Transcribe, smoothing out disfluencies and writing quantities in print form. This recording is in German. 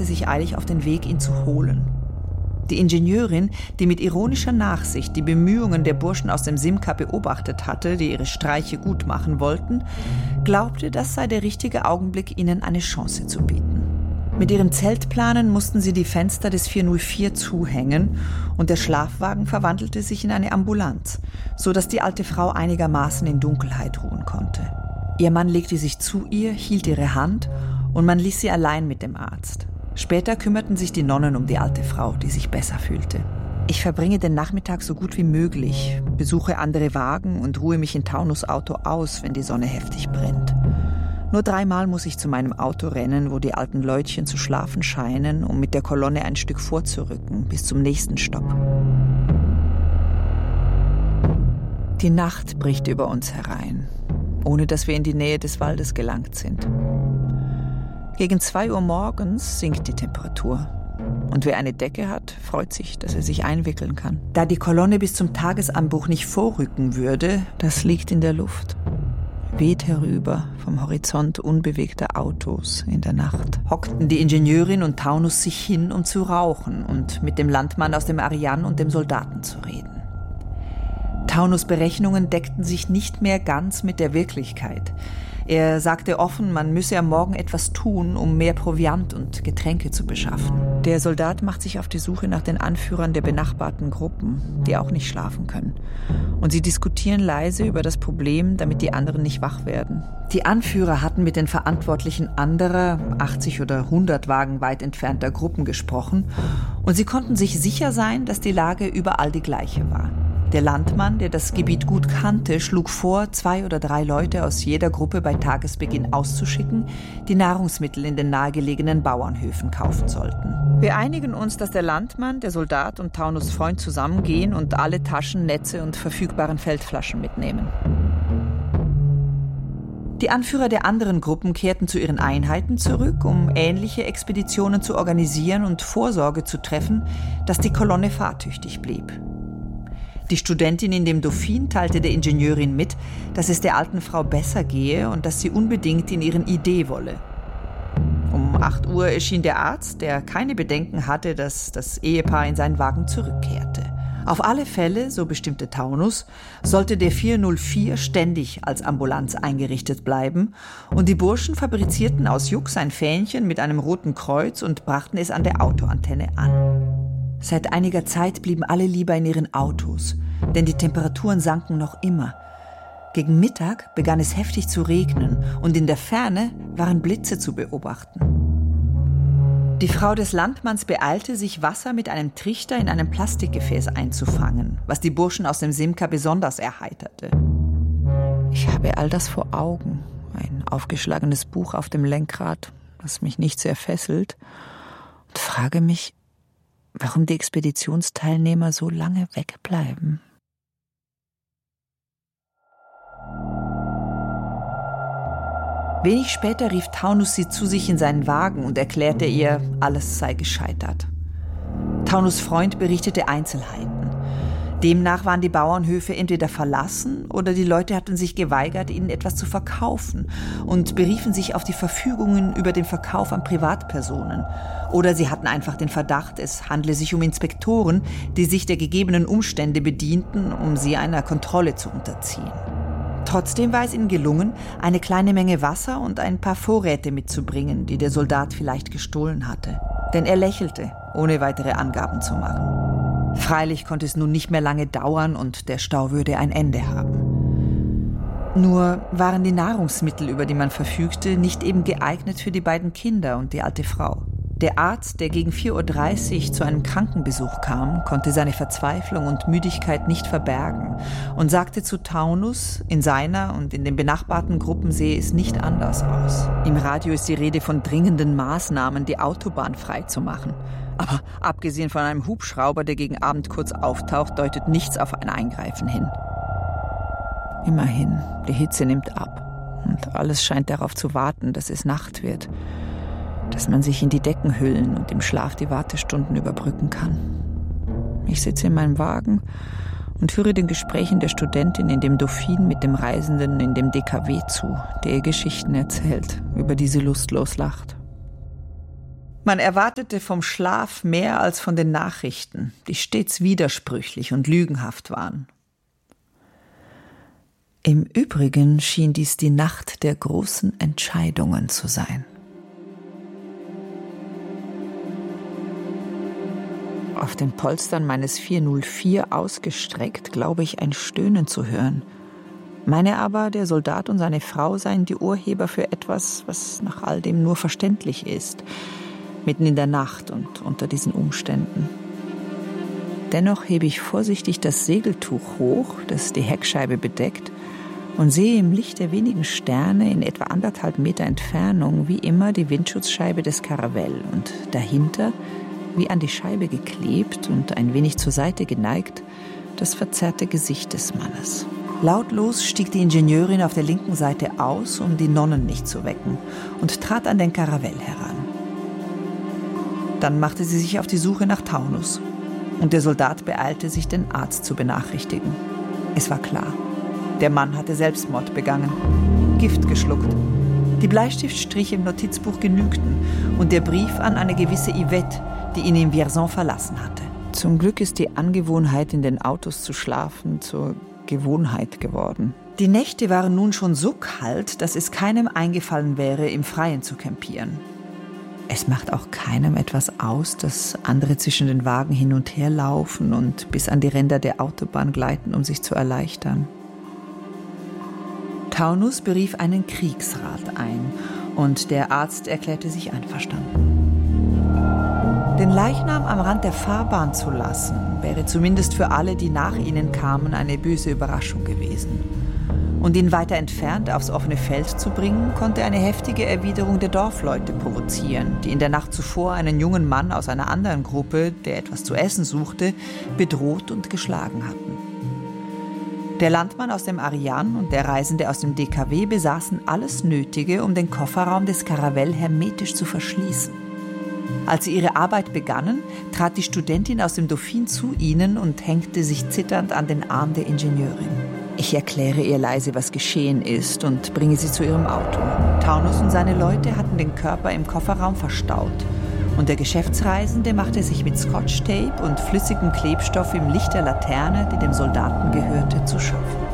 machte sich eilig auf den Weg, ihn zu holen. Die Ingenieurin, die mit ironischer Nachsicht die Bemühungen der Burschen aus dem Simca beobachtet hatte, die ihre Streiche gut machen wollten, glaubte, das sei der richtige Augenblick, ihnen eine Chance zu bieten. Mit ihren Zeltplanen mussten sie die Fenster des 404 zuhängen und der Schlafwagen verwandelte sich in eine Ambulanz, sodass die alte Frau einigermaßen in Dunkelheit ruhen konnte. Ihr Mann legte sich zu ihr, hielt ihre Hand und man ließ sie allein mit dem Arzt. Später kümmerten sich die Nonnen um die alte Frau, die sich besser fühlte. Ich verbringe den Nachmittag so gut wie möglich, besuche andere Wagen und ruhe mich in Taunus Auto aus, wenn die Sonne heftig brennt. Nur 3-mal muss ich zu meinem Auto rennen, wo die alten Leutchen zu schlafen scheinen, um mit der Kolonne ein Stück vorzurücken, bis zum nächsten Stopp. Die Nacht bricht über uns herein, ohne dass wir in die Nähe des Waldes gelangt sind. Gegen 2 Uhr morgens sinkt die Temperatur. Und wer eine Decke hat, freut sich, dass er sich einwickeln kann. Da die Kolonne bis zum Tagesanbruch nicht vorrücken würde, das liegt in der Luft. Weht herüber vom Horizont unbewegter Autos in der Nacht. Hockten die Ingenieurin und Taunus sich hin, um zu rauchen und mit dem Landmann aus dem Ariane und dem Soldaten zu reden. Taunus' Berechnungen deckten sich nicht mehr ganz mit der Wirklichkeit. Er sagte offen, man müsse am Morgen etwas tun, um mehr Proviant und Getränke zu beschaffen. Der Soldat macht sich auf die Suche nach den Anführern der benachbarten Gruppen, die auch nicht schlafen können. Und sie diskutieren leise über das Problem, damit die anderen nicht wach werden. Die Anführer hatten mit den Verantwortlichen anderer, 80 oder 100 Wagen weit entfernter Gruppen gesprochen und sie konnten sich sicher sein, dass die Lage überall die gleiche war. Der Landmann, der das Gebiet gut kannte, schlug vor, 2 oder 3 Leute aus jeder Gruppe bei Tagesbeginn auszuschicken, die Nahrungsmittel in den nahegelegenen Bauernhöfen kaufen sollten. Wir einigen uns, dass der Landmann, der Soldat und Taunus' Freund zusammengehen und alle Taschen, Netze und verfügbaren Feldflaschen mitnehmen. Die Anführer der anderen Gruppen kehrten zu ihren Einheiten zurück, um ähnliche Expeditionen zu organisieren und Vorsorge zu treffen, dass die Kolonne fahrtüchtig blieb. Die Studentin in dem Dauphin teilte der Ingenieurin mit, dass es der alten Frau besser gehe und dass sie unbedingt in ihren Idee wolle. Um 8 Uhr erschien der Arzt, der keine Bedenken hatte, dass das Ehepaar in seinen Wagen zurückkehrte. Auf alle Fälle, so bestimmte Taunus, sollte der 404 ständig als Ambulanz eingerichtet bleiben und die Burschen fabrizierten aus Jux ein Fähnchen mit einem roten Kreuz und brachten es an der Autoantenne an. Seit einiger Zeit blieben alle lieber in ihren Autos, denn die Temperaturen sanken noch immer. Gegen Mittag begann es heftig zu regnen und in der Ferne waren Blitze zu beobachten. Die Frau des Landmanns beeilte sich, Wasser mit einem Trichter in einem Plastikgefäß einzufangen, was die Burschen aus dem Simca besonders erheiterte. Ich habe all das vor Augen, ein aufgeschlagenes Buch auf dem Lenkrad, das mich nicht sehr fesselt, und frage mich, warum die Expeditionsteilnehmer so lange wegbleiben. Wenig später rief Taunus sie zu sich in seinen Wagen und erklärte ihr, alles sei gescheitert. Taunus' Freund berichtete Einzelheiten. Demnach waren die Bauernhöfe entweder verlassen oder die Leute hatten sich geweigert, ihnen etwas zu verkaufen und beriefen sich auf die Verfügungen über den Verkauf an Privatpersonen. Oder sie hatten einfach den Verdacht, es handle sich um Inspektoren, die sich der gegebenen Umstände bedienten, um sie einer Kontrolle zu unterziehen. Trotzdem war es ihnen gelungen, eine kleine Menge Wasser und ein paar Vorräte mitzubringen, die der Soldat vielleicht gestohlen hatte. Denn er lächelte, ohne weitere Angaben zu machen. Freilich konnte es nun nicht mehr lange dauern und der Stau würde ein Ende haben. Nur waren die Nahrungsmittel, über die man verfügte, nicht eben geeignet für die beiden Kinder und die alte Frau. Der Arzt, der gegen 4:30 Uhr zu einem Krankenbesuch kam, konnte seine Verzweiflung und Müdigkeit nicht verbergen und sagte zu Taunus, in seiner und in den benachbarten Gruppen sehe es nicht anders aus. Im Radio ist die Rede von dringenden Maßnahmen, die Autobahn freizumachen. Aber abgesehen von einem Hubschrauber, der gegen Abend kurz auftaucht, deutet nichts auf ein Eingreifen hin. Immerhin, die Hitze nimmt ab und alles scheint darauf zu warten, dass es Nacht wird, dass man sich in die Decken hüllen und im Schlaf die Wartestunden überbrücken kann. Ich sitze in meinem Wagen und höre den Gesprächen der Studentin in dem Dauphin mit dem Reisenden in dem DKW zu, der ihr Geschichten erzählt, über die sie lustlos lacht. Man erwartete vom Schlaf mehr als von den Nachrichten, die stets widersprüchlich und lügenhaft waren. Im Übrigen schien dies die Nacht der großen Entscheidungen zu sein. Auf den Polstern meines 404 ausgestreckt, glaube ich, ein Stöhnen zu hören. Meine aber, der Soldat und seine Frau seien die Urheber für etwas, was nach all dem nur verständlich ist, mitten in der Nacht und unter diesen Umständen. Dennoch hebe ich vorsichtig das Segeltuch hoch, das die Heckscheibe bedeckt, und sehe im Licht der wenigen Sterne in etwa 1,5 Meter Entfernung wie immer die Windschutzscheibe des Caravelle und dahinter, wie an die Scheibe geklebt und ein wenig zur Seite geneigt, das verzerrte Gesicht des Mannes. Lautlos stieg die Ingenieurin auf der linken Seite aus, um die Nonnen nicht zu wecken, und trat an den Caravelle heran. Dann machte sie sich auf die Suche nach Taunus, und der Soldat beeilte sich, den Arzt zu benachrichtigen. Es war klar. Der Mann hatte Selbstmord begangen, Gift geschluckt. Die Bleistiftstriche im Notizbuch genügten und der Brief an eine gewisse Yvette, die ihn in Vierzon verlassen hatte. Zum Glück ist die Angewohnheit, in den Autos zu schlafen, zur Gewohnheit geworden. Die Nächte waren nun schon so kalt, dass es keinem eingefallen wäre, im Freien zu campieren. Es macht auch keinem etwas aus, dass andere zwischen den Wagen hin und her laufen und bis an die Ränder der Autobahn gleiten, um sich zu erleichtern. Taunus berief einen Kriegsrat ein und der Arzt erklärte sich einverstanden. Den Leichnam am Rand der Fahrbahn zu lassen, wäre zumindest für alle, die nach ihnen kamen, eine böse Überraschung gewesen. Und ihn weiter entfernt aufs offene Feld zu bringen, konnte eine heftige Erwiderung der Dorfleute provozieren, die in der Nacht zuvor einen jungen Mann aus einer anderen Gruppe, der etwas zu essen suchte, bedroht und geschlagen hatten. Der Landmann aus dem Ariane und der Reisende aus dem DKW besaßen alles Nötige, um den Kofferraum des Caravelle hermetisch zu verschließen. Als sie ihre Arbeit begannen, trat die Studentin aus dem Dauphine zu ihnen und hängte sich zitternd an den Arm der Ingenieurin. Ich erkläre ihr leise, was geschehen ist, und bringe sie zu ihrem Auto. Taunus und seine Leute hatten den Körper im Kofferraum verstaut. Und der Geschäftsreisende machte sich mit Scotch-Tape und flüssigem Klebstoff im Licht der Laterne, die dem Soldaten gehörte, zu schaffen.